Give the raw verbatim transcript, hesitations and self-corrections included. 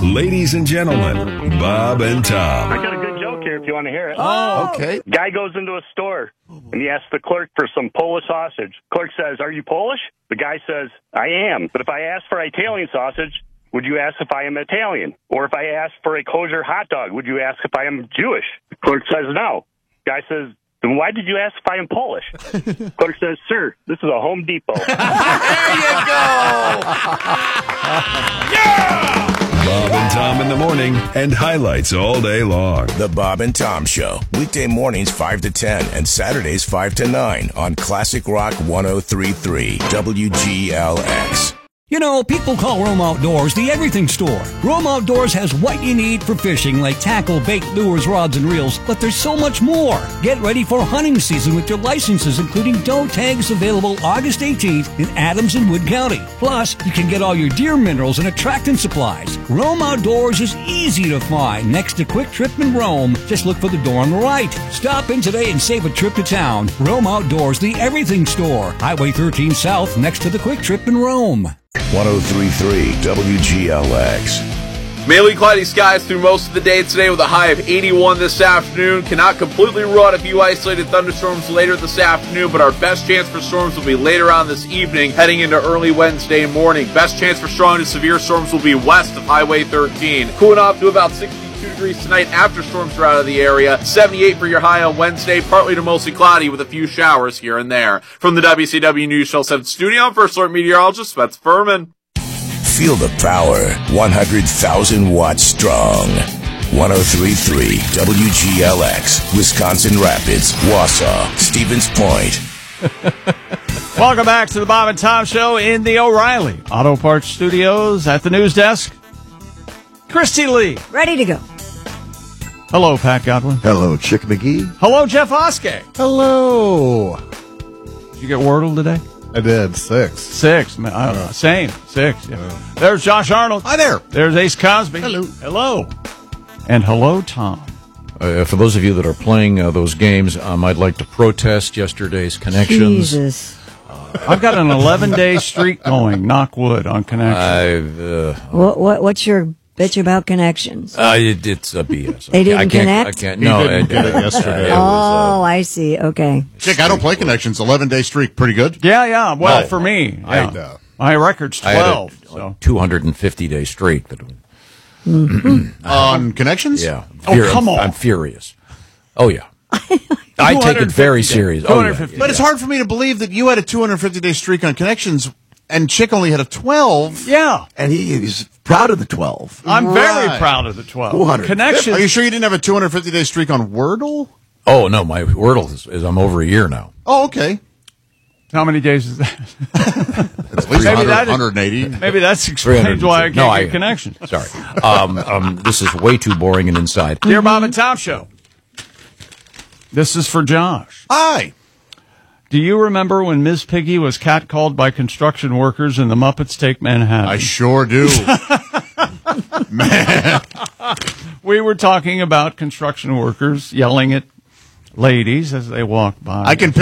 Ladies and gentlemen, Bob and Tom. I got a good joke here if you want to hear it. Oh, okay. Guy goes into a store, and he asks the clerk for some Polish sausage. Clerk says, "Are you Polish?" The guy says, "I am. But if I ask for Italian sausage, would you ask if I am Italian? Or if I ask for a kosher hot dog, would you ask if I am Jewish?" The clerk says, "No." Guy says, "Then why did you ask if I am Polish?" Clerk says, "Sir, this is a Home Depot." There you go. Yeah! Bob and Tom in the morning and highlights all day long. The Bob and Tom Show. Weekday mornings five to ten and Saturdays five to nine on Classic Rock one oh three point three W G L X. You know, people call Rome Outdoors the everything store. Rome Outdoors has what you need for fishing, like tackle, bait, lures, rods, and reels, but there's so much more. Get ready for hunting season with your licenses, including doe tags, available August eighteenth in Adams and Wood County. Plus, you can get all your deer minerals and attractant supplies. Rome Outdoors is easy to find next to Quick Trip in Rome. Just look for the door on the right. Stop in today and save a trip to town. Rome Outdoors, the everything store. Highway thirteen South, next to the Quick Trip in Rome. one oh three point three W G L X. Mainly cloudy skies through most of the day today with a high of eighty-one this afternoon. Cannot completely rule out a few isolated thunderstorms later this afternoon, but our best chance for storms will be later on this evening, heading into early Wednesday morning. Best chance for strong to severe storms will be west of Highway thirteen. Cooling off to about sixty-two degrees tonight after storms are out of the area. seventy-eight for your high on Wednesday, partly to mostly cloudy with a few showers here and there. From the W C W News Channel seven studio, I'm First Alert Meteorologist Spets Furman. Feel the power. one hundred thousand watts strong. one oh three point three W G L X. Wisconsin Rapids, Wausau, Stevens Point. Welcome back to the Bob and Tom Show in the O'Reilly Auto Parts Studios at the news desk. Christy Lee. Ready to go. Hello, Pat Godwin. Hello, Chick McGee. Hello, Jeff Oskey. Hello. Did you get Wordle today? I did. Six. Six. I don't know. Same. Six. Yeah. There's Josh Arnold. Hi there. There's Ace Cosby. Hello. Hello. And hello, Tom. Uh, for those of you that are playing uh, those games, um, I'd like to protest yesterday's connections. Jesus. I've got an eleven-day streak going, knock wood, on connections. I've, uh, What, what, what's your bitch about connections? uh, it, it's a B S. They didn't I can't, connect? I can't. You No, didn't get it yesterday. It was, Oh, I see. Okay. Chick, I don't play Connections. eleven-day streak. Pretty good. Yeah, yeah. Well, No. for me, I, yeah. uh, My record's uh, I had twelve. a, so. a two hundred fifty day streak. That, On Connections? yeah. Oh, Fur- come I'm, on. I'm furious. Oh, yeah. I take it very serious. Oh, yeah. But it's hard for me to believe that you had a two hundred fifty day streak on Connections and Chick only had a twelve. Yeah. And he is proud of the twelve. I'm very Right. proud of the twelve. two hundred. Connections. Are you sure you didn't have a two hundred fifty day streak on Wordle? Oh, no, my Wordle is, is I'm over a year now. Oh, okay. How many days is that? At least Maybe one hundred, that is- one hundred eighty. Maybe that's explains why I can't No, get I- connection. Sorry. Um, um, this is way too boring and inside. Dear Bob and Tom Show. This is for Josh. Hi. Do you remember when Miz Piggy was catcalled by construction workers in The Muppets Take Manhattan? I sure do. Man. We were talking about construction workers yelling at ladies as they walk by. I can